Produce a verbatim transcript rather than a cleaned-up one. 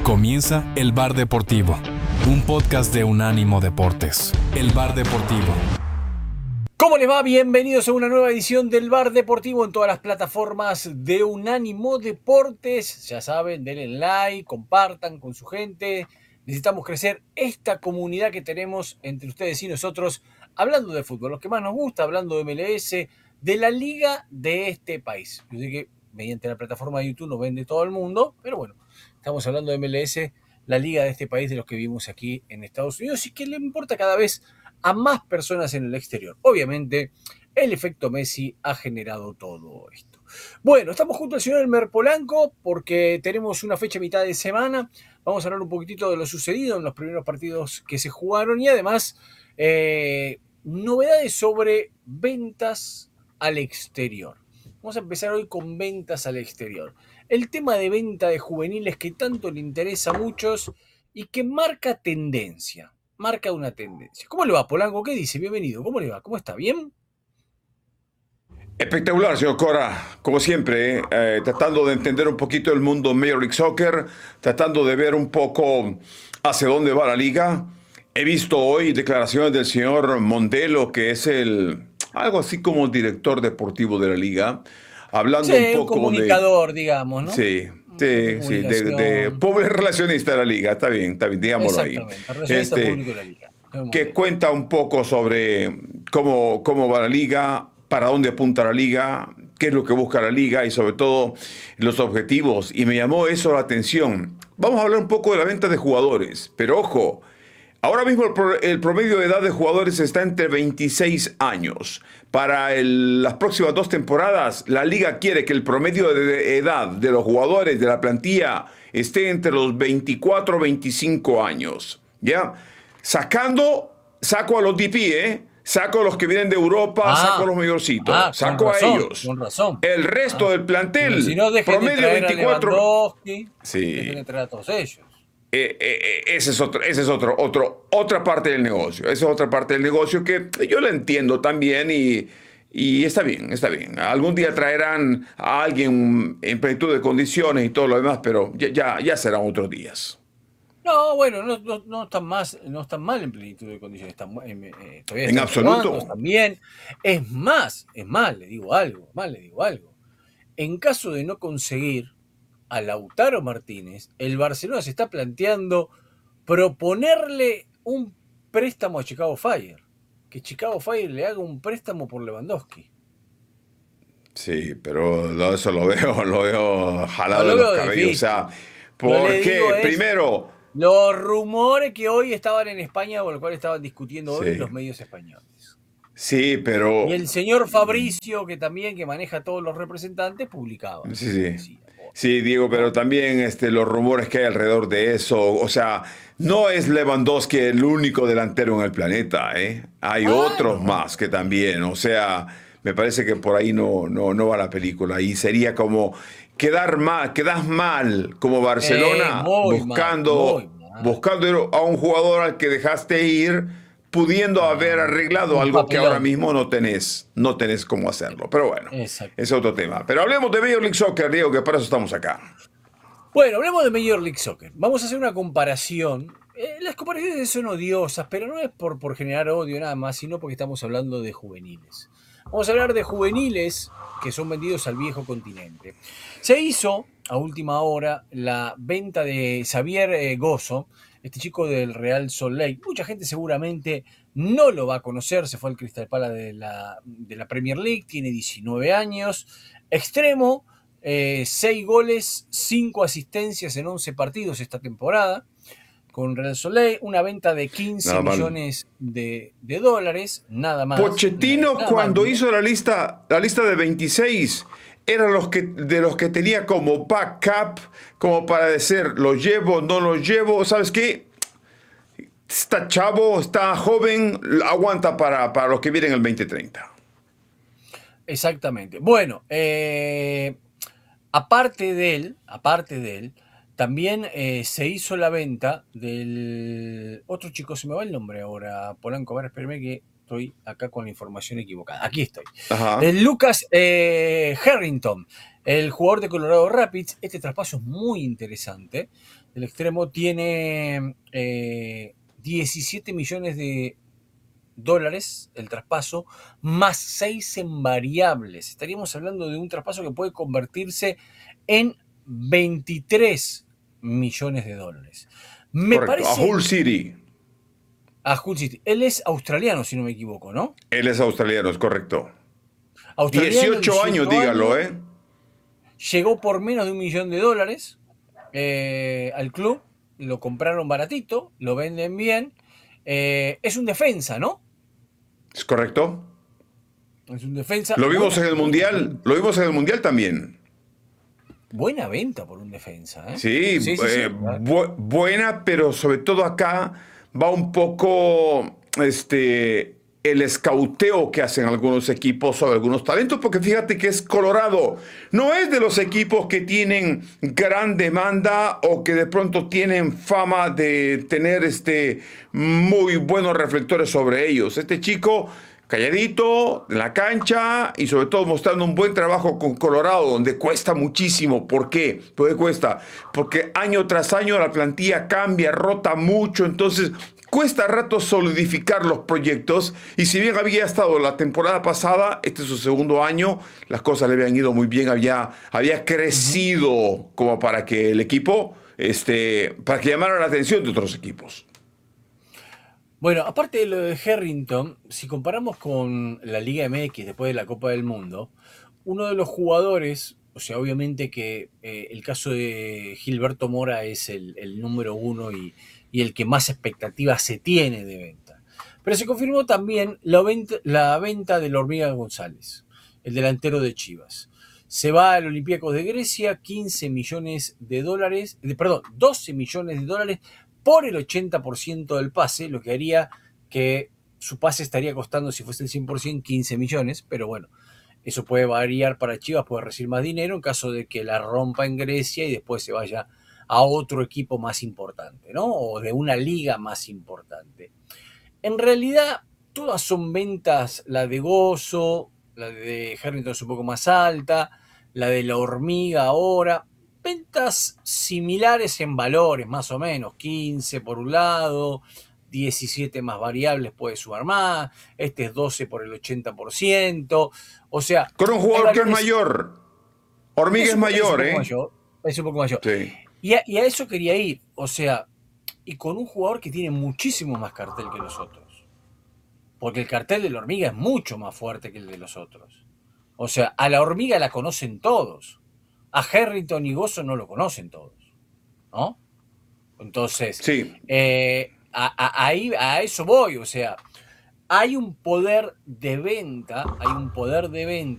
Comienza El Bar Deportivo, un podcast de Unánimo Deportes. El Bar Deportivo. ¿Cómo les va? Bienvenidos a una nueva edición del Bar Deportivo en todas las plataformas de Unánimo Deportes. Ya saben, denle like, compartan con su gente. Necesitamos crecer esta comunidad que tenemos entre ustedes y nosotros, hablando de fútbol, lo que más nos gusta, hablando de M L S, de la liga de este país. Yo sé que mediante la plataforma de YouTube nos ven de todo el mundo, pero bueno, estamos hablando de M L S, la liga de este país, de los que vivimos aquí en Estados Unidos y que le importa cada vez a más personas en el exterior. Obviamente, el efecto Messi ha generado todo esto. Bueno, estamos junto al señor Elmer Polanco porque tenemos una fecha a mitad de semana. Vamos a hablar un poquitito de lo sucedido en los primeros partidos que se jugaron y además eh, novedades sobre ventas al exterior. Vamos a empezar hoy con ventas al exterior. El tema de venta de juveniles que tanto le interesa a muchos y que marca tendencia. Marca una tendencia. ¿Cómo le va, Polanco? ¿Qué dice? Bienvenido. ¿Cómo le va? ¿Cómo está? ¿Bien? Espectacular, señor Cora, como siempre, eh, tratando de entender un poquito el mundo Major League Soccer, tratando de ver un poco hacia dónde va la liga. He visto hoy declaraciones del señor Mondelo, que es el algo así como el director deportivo de la liga, hablando Sí, un poco un comunicador, de, digamos, ¿no? sí, sí, sí, de, de pobre relacionista de la liga, está bien, está bien, digámoslo ahí. Exactamente, relacionista Este, público de la liga. que cuenta un poco sobre cómo, cómo va la liga, para dónde apunta la liga, qué es lo que busca la liga y sobre todo los objetivos. Y me llamó eso la atención. Vamos a hablar un poco de la venta de jugadores, pero ojo, ahora mismo el, pro, el promedio de edad de jugadores está entre veintiséis años. Para el, las próximas dos temporadas, la liga quiere que el promedio de edad de los jugadores de la plantilla esté entre los veinticuatro y veinticinco años. ¿Ya? Sacando, saco a los D P, ¿eh? Saco a los que vienen de Europa, ah, saco a los mayorcitos, ah, saco razón, a ellos. Con razón. El resto ah. del plantel, si no, promedio de veinticuatro. Sí. Dejen de traer a todos ellos. Eh, eh, ese es otro, ese es otro, otro, otra parte del negocio. Esa es otra parte del negocio que yo la entiendo también y, y está bien, está bien. Algún día traerán a alguien en plenitud de condiciones y todo lo demás, pero ya, ya, ya serán otros días. No, bueno, no, no, no están más, no están mal en plenitud de condiciones, están, eh, eh, todavía en absoluto. Están bien. Es más, es más, le digo algo, más le digo algo. En caso de no conseguir a Lautaro Martínez, el Barcelona se está planteando proponerle un préstamo a Chicago Fire, que Chicago Fire le haga un préstamo por Lewandowski. Sí, pero eso lo veo, lo veo jalado no, lo de los veo cabellos. Difícil. O sea, porque es, primero. Los rumores que hoy estaban en España, o el cual estaban discutiendo hoy sí. los medios españoles. Sí, pero. Y el señor Fabricio, que también que maneja a todos los representantes, publicaba. Sí, sí. Decía, oh, sí, Diego, pero también este, los rumores que hay alrededor de eso. O sea, no es Lewandowski el único delantero en el planeta, ¿eh? Hay ah, otros no. más que también. O sea, me parece que por ahí no, no, no va la película. Y sería como quedar mal, quedas mal como Barcelona eh, buscando, mal, mal. buscando a un jugador al que dejaste ir, pudiendo ah, haber arreglado algo papelón. que ahora mismo no tenés, no tenés cómo hacerlo. Pero bueno, Exacto. es otro tema. Pero hablemos de Major League Soccer, Diego, que para eso estamos acá. Bueno, hablemos de Major League Soccer. Vamos a hacer una comparación. Eh, las comparaciones son odiosas, pero no es por, por generar odio nada más, sino porque estamos hablando de juveniles. Vamos a hablar de juveniles que son vendidos al viejo continente. Se hizo a última hora la venta de Xavier eh, Gozo, este chico del Real Salt Lake. Mucha gente seguramente no lo va a conocer, se fue al Crystal Palace de la, de la Premier League, tiene diecinueve años, extremo, eh, seis goles, cinco asistencias en once partidos esta temporada. Con Real Salt Lake, una venta de quince nada millones de, de dólares, nada más. Pochettino nada, nada cuando más, hizo la lista, la lista de veintiséis, eran los que, de los que tenía como backup, como para decir, lo llevo, no lo llevo, ¿sabes qué? Está chavo, está joven, aguanta para, para los que vienen el veinte treinta. Exactamente. Bueno, eh, aparte de él, aparte de él, también eh, se hizo la venta del otro chico, se me va el nombre ahora, Polanco, a ver, espérame que estoy acá con la información equivocada. Aquí estoy. Ajá. El Lucas eh, Harrington, el jugador de Colorado Rapids. Este traspaso es muy interesante. El extremo tiene eh, diecisiete millones de dólares el traspaso, más seis en variables. Estaríamos hablando de un traspaso que puede convertirse en veintitrés millones de dólares. Me Correcto, parece... a Hull City. A Hull City. Él es australiano, si no me equivoco, ¿no? Él es australiano, es correcto. Australiano, dieciocho años, dígalo, ¿eh? Llegó por menos de un millón de dólares eh, al club. Lo compraron baratito, lo venden bien. Eh, es un defensa, ¿no? ¿Es correcto? Es un defensa. Lo vimos buena, en el Mundial, lo vimos en el Mundial también. Buena venta por un defensa, ¿eh? Sí, sí, sí, eh, sí. bu buena, pero sobre todo acá va un poco este, el escauteo que hacen algunos equipos sobre algunos talentos, porque fíjate que es Colorado. No es de los equipos que tienen gran demanda o que de pronto tienen fama de tener este, muy buenos reflectores sobre ellos. Este chico calladito, en la cancha y sobre todo mostrando un buen trabajo con Colorado, donde cuesta muchísimo. ¿Por qué? ¿Por qué cuesta? Porque año tras año la plantilla cambia, rota mucho, entonces cuesta rato solidificar los proyectos. Y si bien había estado la temporada pasada, este es su segundo año, las cosas le habían ido muy bien, había, había crecido uh-huh. como para que el equipo, este, para que llamara la atención de otros equipos. Bueno, aparte de lo de Harrington, si comparamos con la Liga M X después de la Copa del Mundo, uno de los jugadores, o sea, obviamente que eh, el caso de Gilberto Mora es el, el número uno y, y el que más expectativas se tiene de venta. Pero se confirmó también la venta, la venta del Hormiga González, el delantero de Chivas. Se va al Olympiacos de Grecia, quince millones de dólares, de, perdón, doce millones de dólares, por el ochenta por ciento del pase, lo que haría que su pase estaría costando, si fuese el cien por ciento, quince millones, pero bueno, eso puede variar para Chivas, puede recibir más dinero en caso de que la rompa en Grecia y después se vaya a otro equipo más importante, ¿no? O de una liga más importante. En realidad, todas son ventas, la de Gozo, la de Harrington es un poco más alta, la de la Hormiga ahora, ventas similares en valores, más o menos, quince por un lado, diecisiete más variables puede sumar más, este es doce por el ochenta por ciento, o sea... Con un jugador que es mayor, Hormiga es, es mayor, es ¿eh? Mayor, es un poco mayor. Sí. Y, a, y a eso quería ir, o sea, y con un jugador que tiene muchísimo más cartel que los otros, porque el cartel de la Hormiga es mucho más fuerte que el de los otros. O sea, a la Hormiga la conocen todos. A Harrington y Gozo no lo conocen todos, ¿no? Entonces, sí. eh, a, a, ahí, a eso voy, o sea, hay un poder de venta, hay un poder de venta